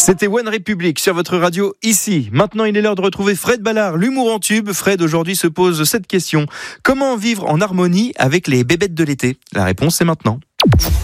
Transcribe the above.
C'était One Republic sur votre radio ici. Maintenant, il est l'heure de retrouver Fred Ballard, l'humour en tube. Fred, aujourd'hui, se pose cette question. Comment vivre en harmonie avec les bébêtes de l'été ? La réponse, c'est maintenant.